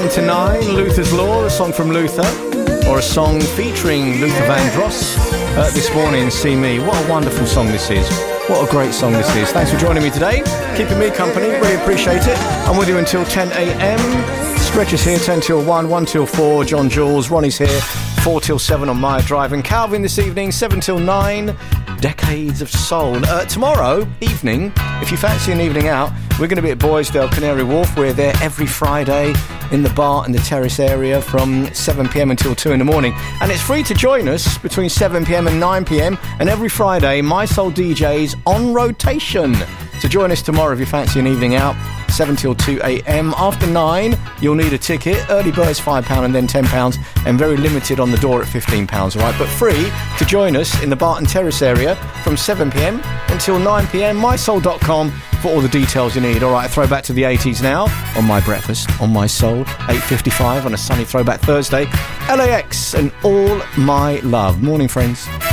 to 9, Luther's Law, a song from Luther, or a song featuring Luther Vandross. This morning, See Me. What a wonderful song this is. What a great song this is. Thanks for joining me today, keeping me company, really appreciate it. I'm with you until 10 a.m. Stretch is here 10 till 1, 1 till 4, John Jules, Ronnie's here 4 till 7 on my drive, and Calvin this evening 7 till 9. Decades of Soul. Tomorrow evening, if you fancy an evening out, we're going to be at Boysdale, Canary Wharf. We're there every Friday in the bar in the terrace area from 7pm until 2 in the morning. And it's free to join us between 7pm and 9pm. And every Friday, My Soul DJs on rotation. So join us tomorrow if you fancy an evening out, 7 till 2 a.m. After 9, you'll need a ticket. Early bird's £5 and then £10, and very limited on the door at £15, all right? But free to join us in the Barton Terrace area from 7pm until 9pm. mysoul.com for all the details you need. All right, a throwback to the 80s now on My Breakfast, on My Soul, 8:55 on a sunny Throwback Thursday. LAX and All My Love. Morning, friends.